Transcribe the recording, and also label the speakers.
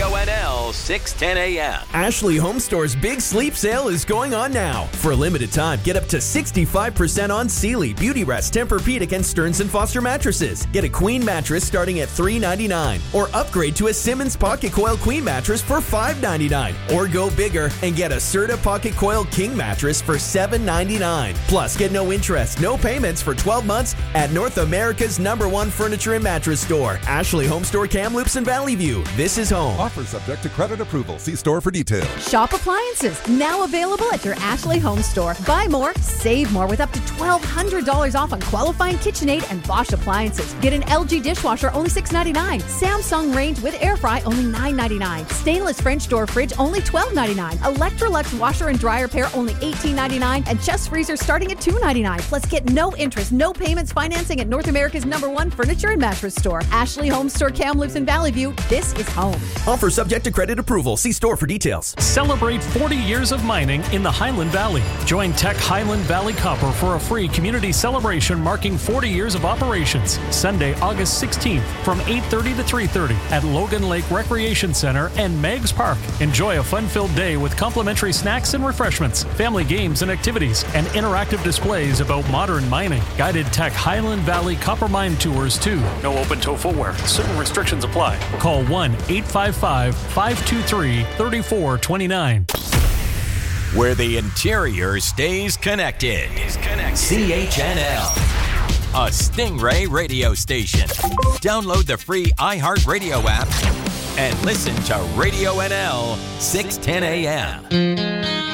Speaker 1: Radio NL 610 AM.
Speaker 2: Ashley Home Store's Big Sleep Sale is going on now. For a limited time, get up to 65% on Sealy, Beautyrest, Tempur-Pedic, and Stearns & Foster mattresses. Get a queen mattress starting at $399, or upgrade to a Simmons Pocket Coil Queen mattress for $599, or go bigger and get a Serta Pocket Coil King mattress for $799. Plus, get no interest, no payments for 12 months at North America's #1 furniture and mattress store, Ashley Home Store, Kamloops and Valley View. This is home.
Speaker 3: Offer subject to credit approval. See store for details.
Speaker 4: Shop appliances, now available at your Ashley Home Store. Buy more, save more with up to $1,200 off on qualifying KitchenAid and Bosch appliances. Get an LG dishwasher, only $6.99. Samsung range with air fry, only $9.99. Stainless French door fridge, only $12.99. Electrolux washer and dryer pair, only $18.99. And chest freezer starting at $2.99. Plus, get no interest, no payments financing at North America's #1 furniture and mattress store, Ashley Home Store, Kamloops and Valley View. This is home.
Speaker 2: Offer subject to credit approval. See store for details.
Speaker 5: Celebrate 40 years of mining in the Highland Valley. Join Teck Highland Valley Copper for a free community celebration marking 40 years of operations. Sunday, August 16th from 8:30 to 3:30 at Logan Lake Recreation Center and Meigs Park. Enjoy a fun-filled day with complimentary snacks and refreshments, family games and activities, and interactive displays about modern mining. Guided Teck Highland Valley Copper Mine tours too. No open-toe footwear. Certain restrictions apply. Call 1-855-523-3429.
Speaker 1: Where the interior stays connected. CHNL. A Stingray radio station. Download the free iHeartRadio app and listen to Radio NL 610 AM.